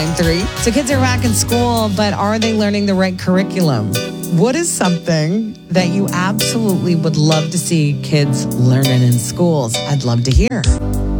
3. So kids are back in school, but are they learning the right curriculum? What is something that you absolutely would love to see kids learning in schools? I'd love to hear.